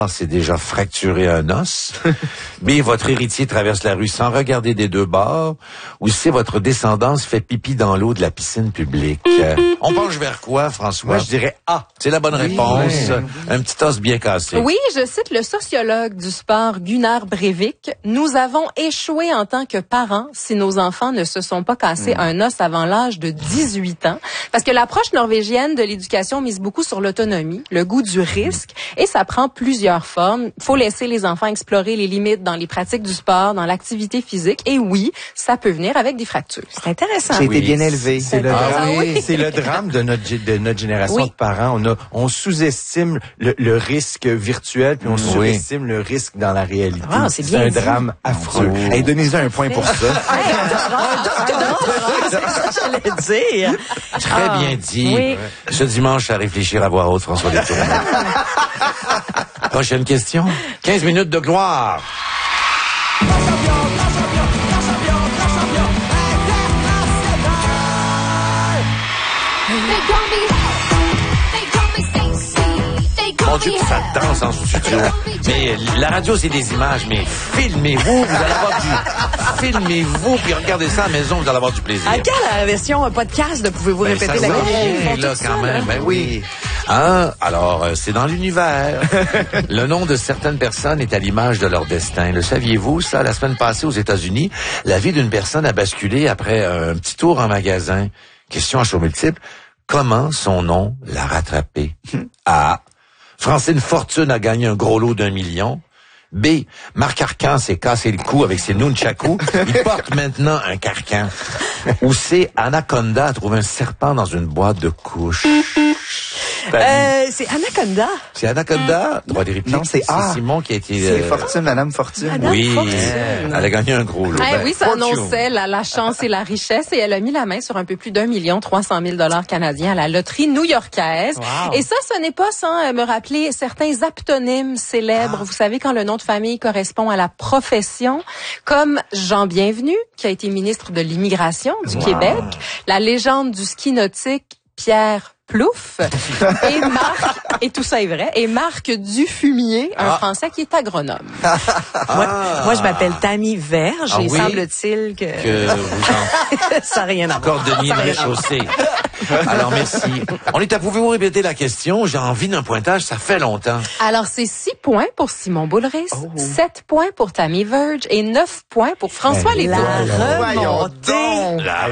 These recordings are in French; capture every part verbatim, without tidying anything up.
s'est déjà fracturé un os, B, votre héritier traverse la rue sans regarder des deux bords, ou C, votre descendance fait pipi dans l'eau de la piscine publique. Euh, on penche vers quoi, François? Moi, je dirais A. C'est la bonne Oui, réponse. ouais. Un petit os bien cassé. Oui, je cite le sociologue du sport Gunnar Breivik. Nous avons échoué en tant que parents si nos enfants ne se sont pas cassés mmh. un os avant l'âge de dix-huit ans. Parce que l'approche norvégienne de l'éducation mise beaucoup sur l'autonomie, le goût du risque, et ça prend plusieurs formes. Il faut laisser les enfants explorer les limites dans les pratiques du sport, dans l'activité physique. Et oui, ça peut venir avec des fractures. C'est intéressant. J'ai oui. été bien élevé. C'est le, ah, drame, oui. c'est le drame de notre, de notre génération oui. de parents. On a, on sous-estime le, le risque virtuel, puis on oui. surestime le risque dans la réalité. Ah, c'est bien un dit. drame affreux. Oh. Hey, donnez-en un point pour ça. C'est ça que j'allais dire. Très ah, bien dit. Oui. Ce dimanche, à réfléchir à voix haute, François Détourné. Prochaine question. quinze minutes de gloire. Mon Dieu, que ça danse en studio. Mais la radio, c'est des images, mais filmez-vous, vous allez avoir du... Filmez-vous, puis regardez ça à la maison, vous allez avoir du plaisir. À quand la version podcast de Pouvez-vous ben, répéter ça la question? Là, ça, quand là. même, ben oui. Hein? Alors, euh, c'est dans l'univers. Le nom de certaines personnes est à l'image de leur destin. Le saviez-vous, ça? La semaine passée, aux États-Unis, la vie d'une personne a basculé après un petit tour en magasin. Question à choix multiple. Comment son nom l'a rattrapé? A. Francine Fortune a gagné un gros lot d'un million. B. Marc Arcan s'est cassé le cou avec ses nunchakus. Il porte maintenant un carcan. Ou C. Anaconda a trouvé un serpent dans une boîte de couches. Euh, c'est Anaconda. C'est Anaconda? Droit des répliques. Non, c'est A. Simon qui a été... C'est euh... Fortune, Madame Fortune. Madame oui, Fortune. elle a gagné un gros lot. Ah, ben, oui, ça Fortune. annonçait la, la chance et la richesse et elle a mis la main sur un peu plus d'un million trois cent mille dollars canadiens à la loterie new-yorkaise. Wow. Et ça, ce n'est pas sans euh, me rappeler certains aptonymes célèbres. Ah. Vous savez, quand le nom de famille correspond à la profession, comme Jean Bienvenu, qui a été ministre de l'Immigration du wow. Québec, la légende du ski nautique, Pierre Plouffe, et Marc, et tout ça est vrai, et Marc Dufumier, un ah. Français qui est agronome. Ah. Moi, moi, je m'appelle Tammy Verge, ah, et oui? semble-t-il que... que vous en... ça n'a rien à voir. Cordonnier réchaussé. Alors, merci. On est à pouvez-vous répéter la question? J'ai envie d'un pointage, ça fait longtemps. Alors, c'est six points pour Simon Boulris, oh. sept points pour Tammy Verge et neuf points pour François Létourneau. La remontée! La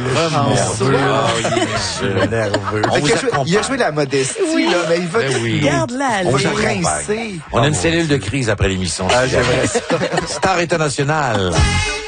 remontée! Il a joué la modestie, oui. là, mais il va... Ben oui. Garde-la, on va rincer. On a une cellule de crise après l'émission. Ah, j'aimerais ça. Star internationale.